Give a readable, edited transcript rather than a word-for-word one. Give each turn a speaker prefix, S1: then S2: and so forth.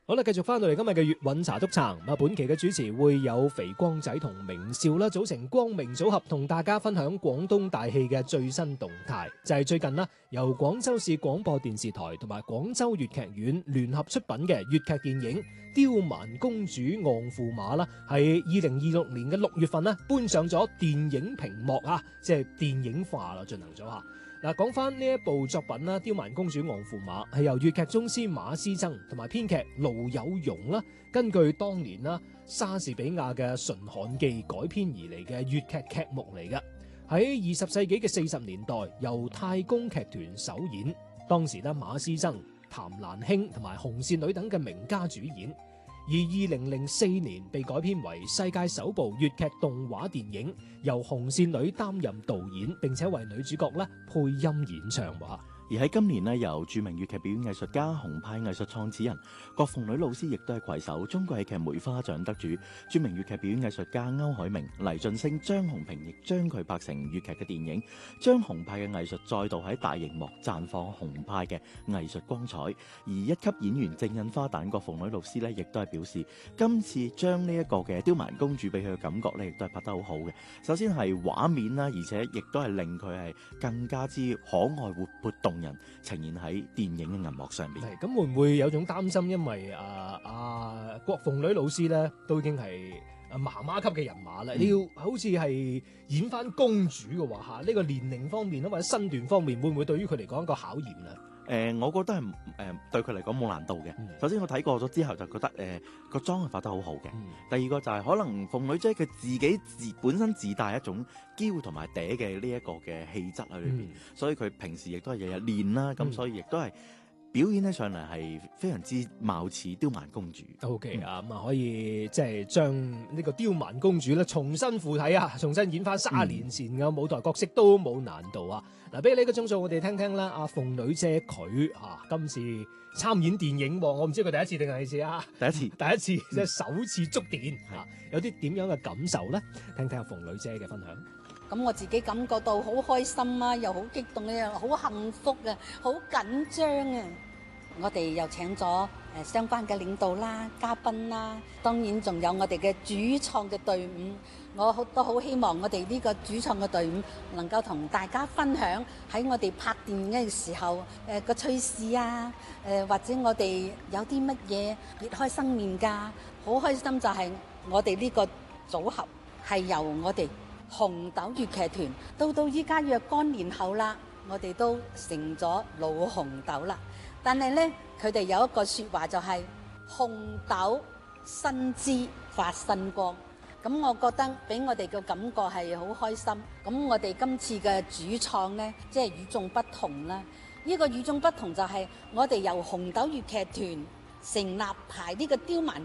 S1: 好啦，繼續翻到嚟今日嘅粵韻茶篤茶。本期嘅主持會有肥光仔同明少啦，組成光明組合，同大家分享廣東大戲嘅最新動態。就係最近啦，由廣州市廣播電視台同埋廣州粵劇院聯合出品嘅粵劇電影《刁蠻公主昂駙馬》啦，喺2026年嘅6月份呢，搬上咗電影屏幕啊，即係電影化啦，進行咗吓。嗱，講翻呢一部作品啦，《刁蠻公主昂駙馬》係由粵劇宗師馬師曾同埋編劇盧有容啦，根據當年啦莎士比亞嘅《馴悍記》改編而嚟嘅粵劇劇目嚟嘅。喺20世紀嘅40年代，由太公劇團首演，當時咧馬師曾、譚蘭卿同埋紅線女等嘅名家主演。而2004年被改編為世界首部粵劇動畫電影，由紅線女擔任導演，並且為女主角咧配音演唱。
S2: 而喺今年呢，由著名粵劇表演藝術家、紅派藝術創始人郭鳳女老師，亦都係攜手中國戲劇梅花獎得主、著名粵劇表演藝術家歐海明、黎俊升、張紅平，亦將佢拍成粵劇嘅電影，將紅派嘅藝術再度喺大熒幕綻放紅派嘅藝術光彩。而一級演員正印花旦郭鳳女老師呢，亦都係表示今次將呢一個嘅刁蠻公主俾佢嘅感覺呢，亦都係拍得好好嘅。首先係畫面啦，而且亦都係令佢係更加之可愛活潑動人，呈現喺電影嘅銀幕上邊。
S1: 咁會唔會有種擔心？因為郭鳳女老師咧都已經係媽媽級嘅人馬啦，你要好似係演翻公主嘅話，呢個年齡方面或者身段方面，會唔會對於佢嚟講一個考驗咧？
S2: 我覺得係對佢嚟講冇難度嘅。首先我睇過咗之後就覺得個妝係化得好好嘅。第二個就係可能鳳女姐佢自己本身自帶一種嬌同埋嗲嘅呢一個嘅氣質喺裏邊，所以佢平時亦都係日日練啦，咁所以亦都係表演起上嚟係非常之貌似刁蠻公主。
S1: OK 咁可以即係將呢個刁蠻公主咧重新附體啊，重新演翻30年前嘅舞台角色都冇難度啊！嗱，俾你呢個鐘數，我哋聽聽啦。阿鳳女姐佢今次參演電影，我唔知佢第一次定係第二次啊？第一次即係首次觸電有啲點樣嘅感受咧？聽聽阿鳳女姐嘅分享。
S3: 咁我自己感覺到好開心啊，又好激動啊，又好幸福啊，好緊張啊！我哋又請咗相關嘅領導啦、嘉賓啦，當然仲有我哋嘅主創嘅隊伍。我都好希望我哋呢個主創嘅隊伍能夠同大家分享喺我哋拍電影嘅時候個趣事啊，或者我哋有啲乜嘢別開生面㗎。好開心就係我哋呢個組合係由我哋紅豆粵劇團到依家若干年後啦，我哋都成咗老紅豆啦。但係呢，佢哋有一個說話就係紅豆新枝發新光。咁我覺得俾我哋嘅感覺係好開心。咁我哋今次嘅主創呢，即係與眾不同啦。呢個與眾不同就係我哋由紅豆粵劇團成立排呢個刁蠻